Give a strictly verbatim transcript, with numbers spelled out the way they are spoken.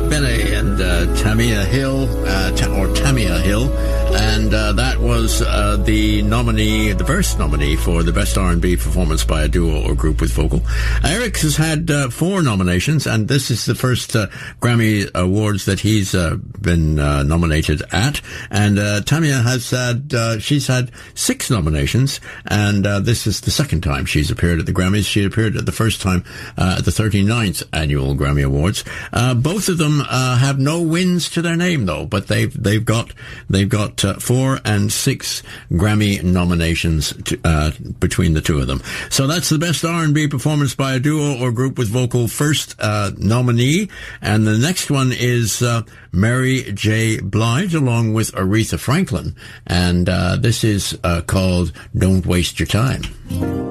Benny and uh, Tamia Hill, uh, ta- or Tamia Hill, and uh, that was uh, the nominee, the first nominee for the Best R and B Performance by a Duo or Group with Vocal. Eric has had uh, four nominations, and this is the first uh, Grammy Awards that he's uh, been uh, nominated at. And uh, Tamia has had, uh, she's had six nominations, and uh, this is the second time she's appeared at the Grammys. She appeared at the first time uh, at the thirty-ninth Annual Grammy Awards. Uh, both of them uh, have no wins to their name, though, but they've they've got they've got uh, four and six Grammy nominations to, uh, between the two of them. So that's the Best R and B Performance by a Duo or Group with Vocal first uh, nominee, and the next one is uh, Mary J. Blige along with Aretha Franklin, and uh, this is uh, called "Don't Waste Your Time."